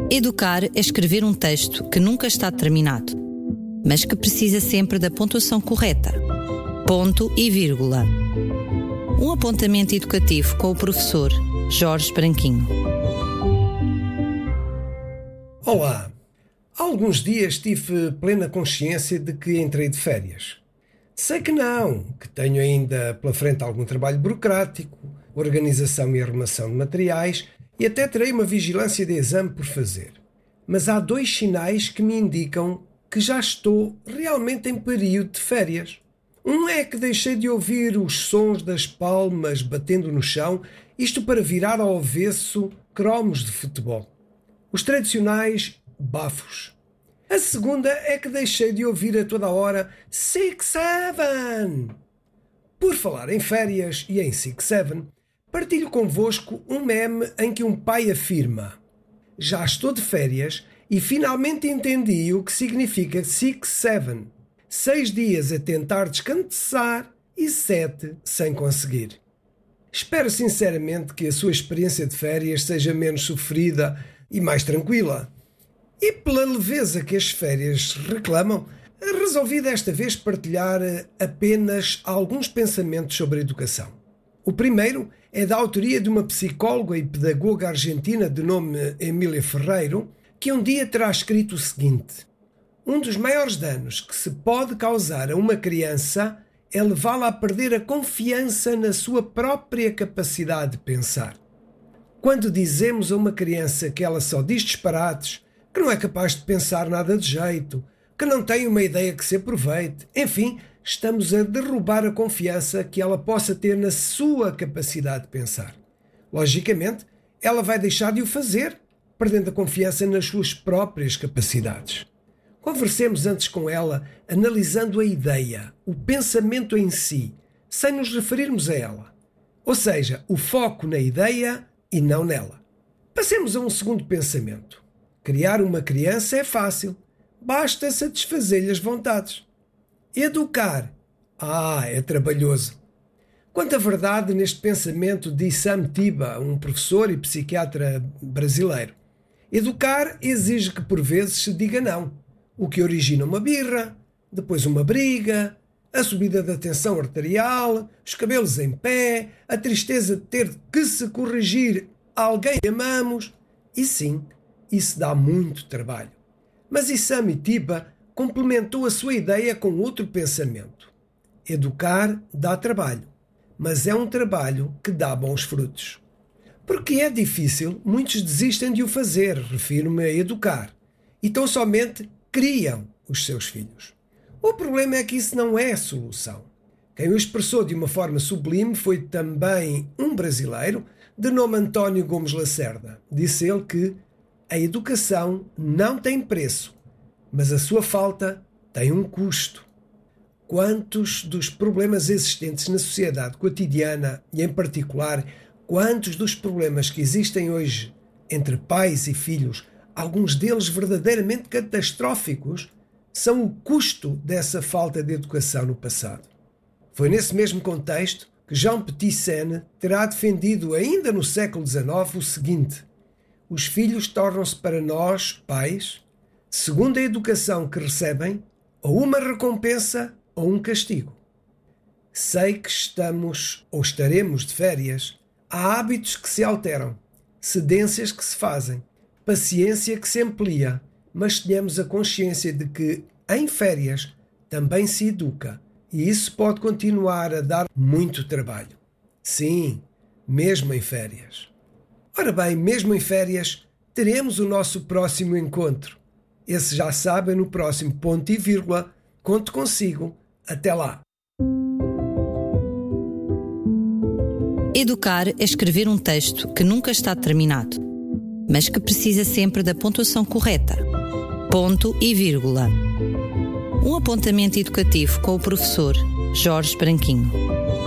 Educar é escrever um texto que nunca está terminado, mas que precisa sempre da pontuação correta. Ponto e vírgula. Um apontamento educativo com o professor Jorge Branquinho. Olá! Há alguns dias tive plena consciência de que entrei de férias. Sei que não, que tenho ainda pela frente algum trabalho burocrático, organização e arrumação de materiais e até terei uma vigilância de exame por fazer. Mas há 2 sinais que me indicam que já estou realmente em período de férias. Um é que deixei de ouvir os sons das palmas batendo no chão, isto para virar ao avesso cromos de futebol. Os tradicionais bafos. A segunda é que deixei de ouvir a toda hora 6-7. Por falar em férias e em 6-7, partilho convosco um meme em que um pai afirma: já estou de férias e finalmente entendi o que significa 6-7. 6 dias a tentar descansar e 7 sem conseguir. Espero sinceramente que a sua experiência de férias seja menos sofrida e mais tranquila. E pela leveza que as férias reclamam, resolvi desta vez partilhar apenas alguns pensamentos sobre a educação. O primeiro é da autoria de uma psicóloga e pedagoga argentina de nome Emília Ferreiro, que um dia terá escrito o seguinte: um dos maiores danos que se pode causar a uma criança é levá-la a perder a confiança na sua própria capacidade de pensar. Quando dizemos a uma criança que ela só diz disparates, que não é capaz de pensar nada de jeito, que não tem uma ideia que se aproveite, enfim, estamos a derrubar a confiança que ela possa ter na sua capacidade de pensar. Logicamente, ela vai deixar de o fazer, perdendo a confiança nas suas próprias capacidades. Conversemos antes com ela, analisando a ideia, o pensamento em si, sem nos referirmos a ela. Ou seja, o foco na ideia e não nela. Passemos a um segundo pensamento. Criar uma criança é fácil, basta satisfazer-lhe as vontades. Educar, é trabalhoso. Quanta verdade neste pensamento de Issam Tiba, um professor e psiquiatra brasileiro. Educar exige que por vezes se diga não, o que origina uma birra, depois uma briga, a subida da tensão arterial, os cabelos em pé, a tristeza de ter que se corrigir a alguém que amamos, e sim, isso dá muito trabalho. Mas Issam Tiba complementou a sua ideia com outro pensamento. Educar dá trabalho, mas é um trabalho que dá bons frutos. Porque é difícil, muitos desistem de o fazer, refiro-me a educar, e tão somente criam os seus filhos. O problema é que isso não é a solução. Quem o expressou de uma forma sublime foi também um brasileiro de nome António Gomes Lacerda. Disse ele que a educação não tem preço, mas a sua falta tem um custo. Quantos dos problemas existentes na sociedade cotidiana e, em particular, quantos dos problemas que existem hoje entre pais e filhos, alguns deles verdadeiramente catastróficos, são o custo dessa falta de educação no passado. Foi nesse mesmo contexto que Jean Petit-Seine terá defendido ainda no século XIX o seguinte: os filhos tornam-se para nós, pais, segundo a educação que recebem, ou uma recompensa ou um castigo. Sei que estamos ou estaremos de férias. Há hábitos que se alteram, cedências que se fazem, paciência que se amplia, mas tenhamos a consciência de que, em férias, também se educa, e isso pode continuar a dar muito trabalho. Sim, mesmo em férias. Ora bem, mesmo em férias, teremos o nosso próximo encontro. Esse já sabem, no próximo ponto e vírgula. Conto consigo. Até lá. Educar é escrever um texto que nunca está terminado, mas que precisa sempre da pontuação correta. Ponto e vírgula. Um apontamento educativo com o professor Jorge Branquinho.